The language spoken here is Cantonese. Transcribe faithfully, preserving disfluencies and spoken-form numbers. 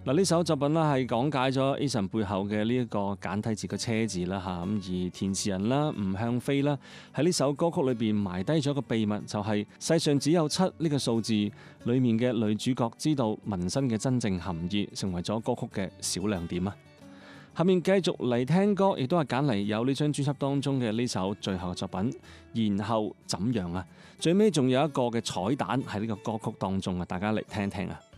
嗱，呢首作品啦係講解咗 Eason 背後嘅呢一個簡體字嘅車字啦嚇，咁而填詞人啦吳向飛啦喺呢首歌曲裏邊埋低咗個秘密，就係世上只有七呢個數字，裡面嘅女主角知道紋身嘅真正含義，成為咗歌曲嘅小亮點啊！下面繼續嚟聽歌，亦都係揀嚟有呢張專輯當中嘅呢首最後嘅作品，然後怎樣啊？最尾仲有一個嘅彩蛋喺呢個歌曲當中啊，大家嚟聽聽啊！